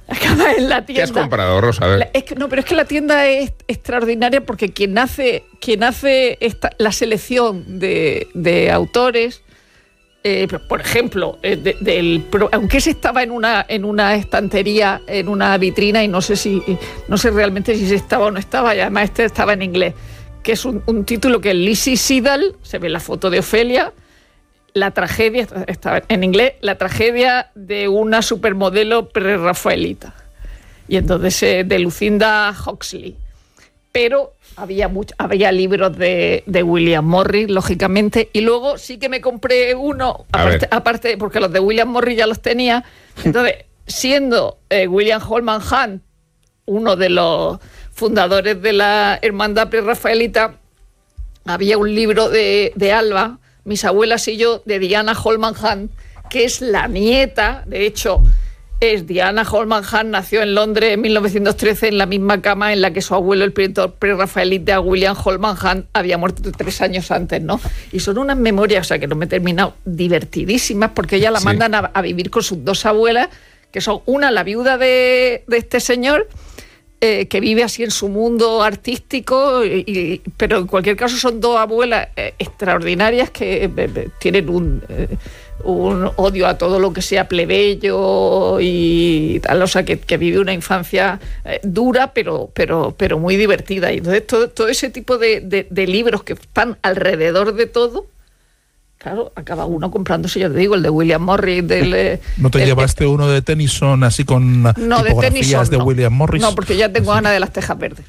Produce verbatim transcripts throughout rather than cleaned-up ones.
Acaba en la tienda. ¿Qué has comprado, Rosa? A ver. La, es que, no, pero es que la tienda es extraordinaria porque quien hace, quien hace esta, la selección de, de autores, eh, por ejemplo, eh, de, del, aunque ese estaba en una, en una estantería, en una vitrina, y no sé si, no sé realmente si se estaba o no estaba, y además este estaba en inglés, que es un, un título que es Lizzie Siddal, se ve la foto de Ofelia, la tragedia, está en inglés, la tragedia de una supermodelo prerrafaelita. Y entonces eh, de Lucinda Huxley. Pero había mucho, había libros de, de William Morris, lógicamente, y luego sí que me compré uno, aparte, aparte porque los de William Morris ya los tenía. Entonces, siendo eh, William Holman Hunt uno de los fundadores de la Hermandad Prerrafaelita, había un libro de, de Alba, Mis abuelas y yo, de Diana Holman Hunt, que es la nieta, de hecho, es Diana Holman Hunt, nació en Londres en mil novecientos trece en la misma cama en la que su abuelo, el pintor prerrafaelita William Holman Hunt, había muerto tres años antes, ¿no? Y son unas memorias, o sea, que no me he terminado, divertidísimas, porque ella la sí. mandan a, a vivir con sus dos abuelas, que son una, la viuda de, de este señor, Eh, que vive así en su mundo artístico, y, y, pero en cualquier caso son dos abuelas eh, extraordinarias que eh, tienen un, eh, un odio a todo lo que sea plebeyo y tal, o sea, que, que vive una infancia eh, dura, pero, pero, pero muy divertida. Y entonces todo, todo ese tipo de, de, de libros que están alrededor de todo, claro, acaba uno comprándose, yo te digo, el de William Morris. Del, eh, ¿No te el, llevaste el, uno de Tennyson así con no, tipografías de, Tennyson, de no. William Morris? No, porque ya tengo Ana de las Tejas Verdes.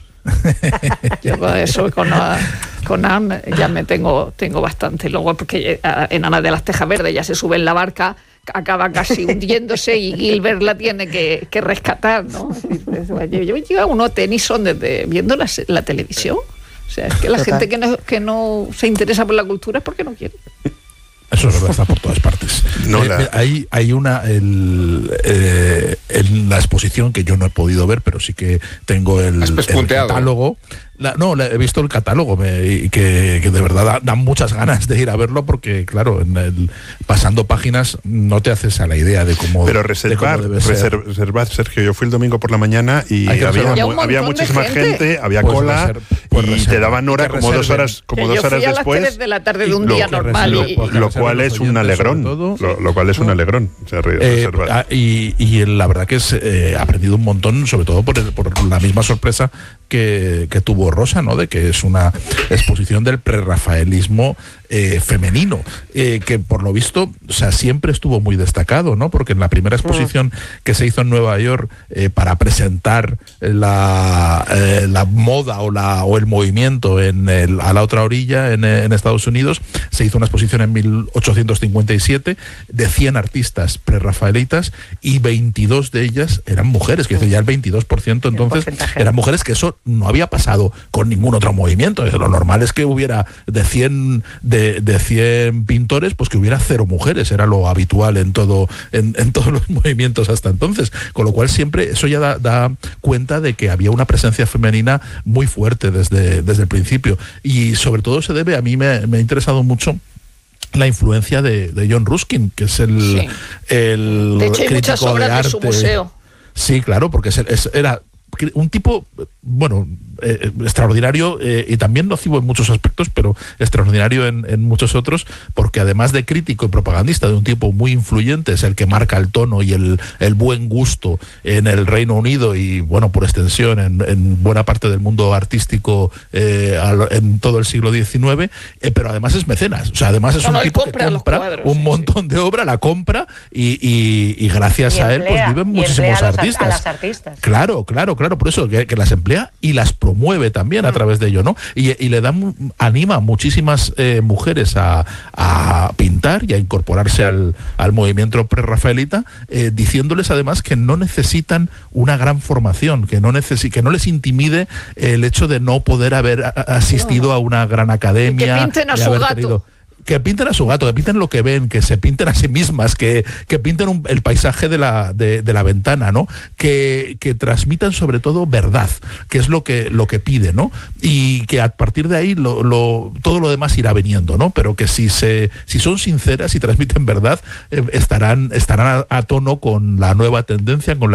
Yo con eso, con, con Ana, ya me tengo, tengo bastante. Luego, porque en Ana de las Tejas Verdes ya se sube en la barca, acaba casi hundiéndose y Gilbert la tiene que, que rescatar, ¿no? Yo, yo llevo uno Tennyson desde viendo la, la televisión. O sea, es que la Total. gente que no, que no se interesa por la cultura es porque no quiere. Eso es verdad, está por todas partes. No, eh, la... hay, hay una el, eh, en la exposición que yo no he podido ver, pero sí que tengo el, el catálogo. La, no, la, he visto el catálogo me, y que, que de verdad da, dan muchas ganas de ir a verlo porque, claro, en el, pasando páginas no te haces a la idea de cómo. Pero reservar, de reserv, reservar, Sergio. Yo fui el domingo por la mañana y había, había muchísima gente, gente había pues cola reserv, pues y reserv, te daban hora como dos horas, como dos horas después. A las tres de la tarde de un día lo, normal. Lo, y, lo, lo cual es un alegrón. Todo, lo, lo cual es un alegrón. O sea, eh, y, y la verdad que he eh, aprendido un montón, sobre todo por, el, por la misma sorpresa que, que tuvo Rosa, ¿no? De que es una exposición del prerrafaelismo eh, femenino, eh, que por lo visto, o sea, siempre estuvo muy destacado, ¿no? Porque en la primera exposición mm. que se hizo en Nueva York eh, para presentar la, eh, la moda o, la, o el movimiento en el, a la otra orilla, en, en Estados Unidos, se hizo una exposición en mil ochocientos cincuenta y siete de cien artistas prerrafaelitas y veintidós de ellas eran mujeres, que mm. ya el veintidós por ciento entonces eran mujeres, que eso no había pasado con ningún otro movimiento. Lo normal es que hubiera de cien, de, de cien pintores, pues que hubiera cero mujeres, era lo habitual en todo en, en todos los movimientos hasta entonces, con lo cual siempre eso ya da, da cuenta de que había una presencia femenina muy fuerte desde, desde el principio, y sobre todo se debe, a mí me, me ha interesado mucho la influencia de, de John Ruskin, que es el, sí. el de hecho, hay crítico muchas obras de arte. De su museo. Sí, claro, porque es, es, era un tipo, bueno, eh, extraordinario eh, y también nocivo en muchos aspectos, pero extraordinario en, en muchos otros, porque además de crítico y propagandista, de un tipo muy influyente, es el que marca el tono y el, el buen gusto en el Reino Unido y, bueno, por extensión, en, en buena parte del mundo artístico eh, en todo el siglo diecinueve, eh, pero además es mecenas, o sea, además es no, un no, tipo que compra cuadros, un sí, montón sí. de obra, la compra y, y, y gracias y a emplea, él pues viven muchísimos a artistas. A las artistas. Claro, claro, claro, por eso que, que las emplea y las promueve también a través de ello, ¿no? Y, y le da, anima a muchísimas eh, mujeres a, a pintar y a incorporarse al, al movimiento prerrafaelita, eh, diciéndoles además que no necesitan una gran formación, que no, necesi- que no les intimide el hecho de no poder haber asistido a una gran academia. Que pinten a su gato. Tenido, que pinten a su gato, que pinten lo que ven, que se pinten a sí mismas, que, que pinten un, el paisaje de la, de, de la ventana, ¿no? Que, que transmitan sobre todo verdad, que es lo que, lo que pide, ¿no? Y que a partir de ahí lo, lo, todo lo demás irá viniendo, ¿no? Pero que si, se, si son sinceras y transmiten verdad, eh, estarán, estarán a, a tono con la nueva tendencia, con la